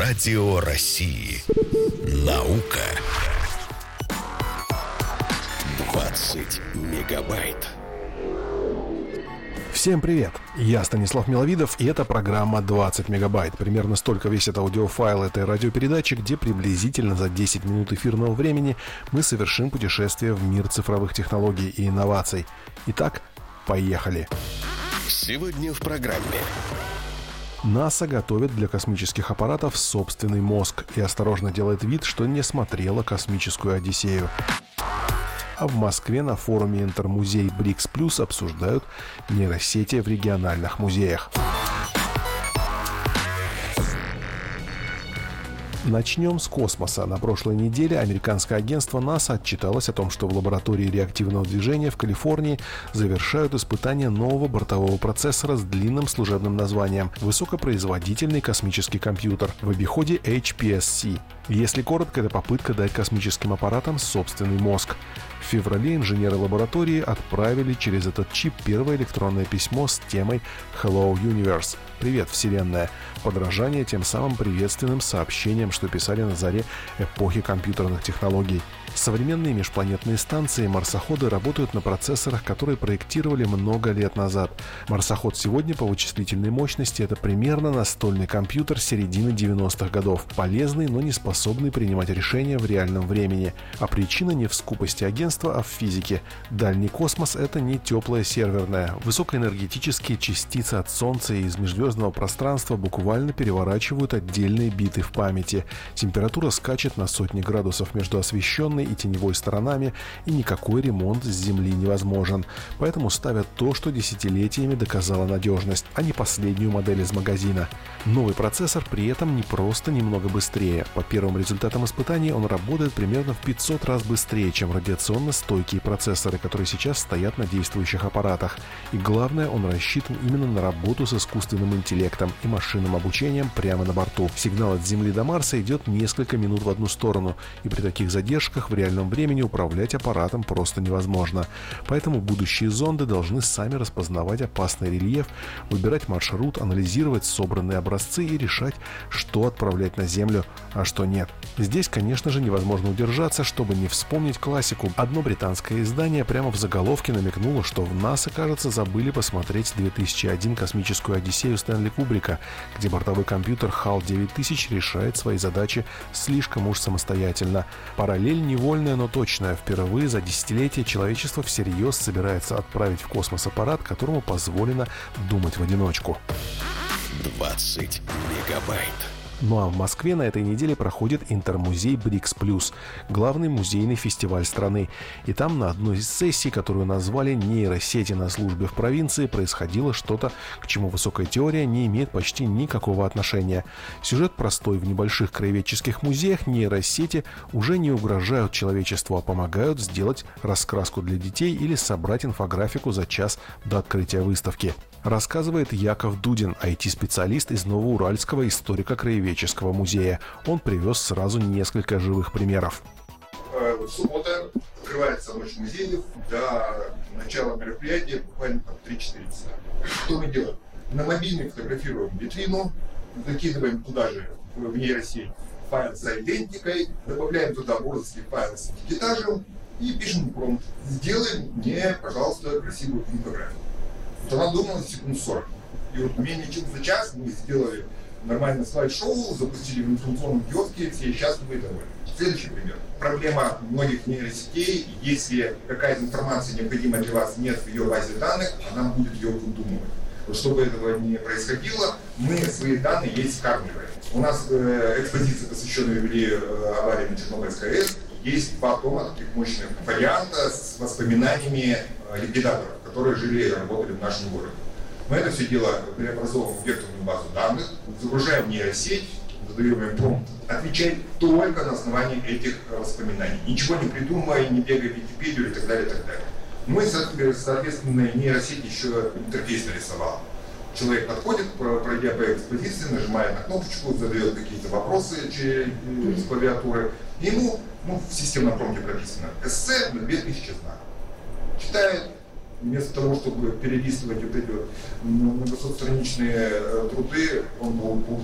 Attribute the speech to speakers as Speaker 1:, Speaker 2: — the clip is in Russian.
Speaker 1: Радио России. Наука. 20 мегабайт.
Speaker 2: Всем привет! Я Станислав Миловидов, и это программа 20 мегабайт. Примерно столько весит аудиофайл этой радиопередачи, где приблизительно за 10 минут эфирного времени мы совершим путешествие в мир цифровых технологий и инноваций. Итак, поехали!
Speaker 1: Сегодня в программе.
Speaker 2: НАСА готовит для космических аппаратов собственный мозг и осторожно делает вид, что не смотрела космическую Одиссею. А в Москве на форуме Интермузей БРИКС+ обсуждают нейросети в региональных музеях. Начнем с космоса. На прошлой неделе американское агентство НАСА отчиталось о том, что в лаборатории реактивного движения в Калифорнии завершают испытания нового бортового процессора с длинным служебным названием «Высокопроизводительный космический компьютер», в обиходе HPSC. Если коротко, это попытка дать космическим аппаратам собственный мозг. В феврале инженеры лаборатории отправили через этот чип первое электронное письмо с темой «Hello Universe» — «Привет, Вселенная», подражание тем самым приветственным сообщениям, что писали на заре эпохи компьютерных технологий. Современные межпланетные станции и марсоходы работают на процессорах, которые проектировали много лет назад. Марсоход сегодня по вычислительной мощности — это примерно настольный компьютер середины 90-х годов. Полезный, но не способный принимать решения в реальном времени. А причина не в скупости агентства, а в физике. Дальний космос — это не теплая серверная. Высокоэнергетические частицы от Солнца и из межзвездного пространства буквально переворачивают отдельные биты в памяти. Температура скачет на сотни градусов между освещенной и теневой сторонами, и никакой ремонт с Земли невозможен. Поэтому ставят то, что десятилетиями доказало надежность, а не последнюю модель из магазина. Новый процессор при этом не просто немного быстрее. По первым результатам испытаний он работает примерно в 500 раз быстрее, чем радиационно стойкие процессоры, которые сейчас стоят на действующих аппаратах. И главное, он рассчитан именно на работу с искусственным интеллектом и машинным обучением прямо на борту. Сигнал от Земли до Марса идет несколько минут в одну сторону, и при таких задержках в реальном времени управлять аппаратом просто невозможно. Поэтому будущие зонды должны сами распознавать опасный рельеф, выбирать маршрут, анализировать собранные образцы и решать, что отправлять на Землю, а что нет. Здесь, конечно же, невозможно удержаться, чтобы не вспомнить классику. Одно британское издание прямо в заголовке намекнуло, что в НАСА, кажется, забыли посмотреть 2001 космическую Одиссею Стэнли Кубрика, где бортовой компьютер HAL 9000 решает свои задачи слишком уж самостоятельно. Параллель невольная, но точная. Впервые за десятилетие человечество всерьез собирается отправить в космос аппарат, которому позволено думать в одиночку.
Speaker 1: 20 мегабайт.
Speaker 2: Ну а в Москве на этой неделе проходит Интермузей БРИКС+, главный музейный фестиваль страны. И там на одной из сессий, которую назвали «Нейросети на службе в провинции», происходило что-то, к чему высокая теория не имеет почти никакого отношения. Сюжет простой. В небольших краеведческих музеях нейросети уже не угрожают человечеству, а помогают сделать раскраску для детей или собрать инфографику за час до открытия выставки. Рассказывает Яков Дудин, IT-специалист из Новоуральского историко-краеведческого музея. Он привез сразу несколько живых примеров.
Speaker 3: Суббота, открывается ночь музеев. До начала мероприятия буквально 3-4 часа. Что мы делаем? На мобильный фотографируем витрину, закидываем туда же в нейросеть файл с идентикой, добавляем туда уродский файл с этикетажем и пишем промпт. Сделай мне, пожалуйста, красивую инфографику. Вот она думала секунд 40. И вот менее чем за час мы сделали нормальное слайд-шоу, запустили в информационном киоске, все счастливы и довольны. Следующий пример. Проблема многих нейросетей: если какая-то информация необходима для вас нет в ее базе данных, она будет ее выдумывать. Вот чтобы этого не происходило, мы свои данные ей скармливаем. У нас экспозиция, посвященная юбилею аварии на Чернобыльской АЭС, есть 2 тома таких мощных варианта с воспоминаниями ликвидаторов, которые жили и работали в нашем городе. Мы это все дело преобразовываем в векторную базу данных, загружаем в нейросеть, задаем им промпт, отвечать только на основании этих воспоминаний. Ничего не придумывая, не бегая в Википедию и так далее, и так далее. Ну и, соответственно, нейросеть еще интерфейс нарисовала. Человек подходит, пройдя по экспозиции, нажимает на кнопочку, задает какие-то вопросы через клавиатуры. И ему в системном промпте прописано эссе на 2000 знаков. Читает, вместо того, чтобы перелистывать вот эти вот многостраничные труды, он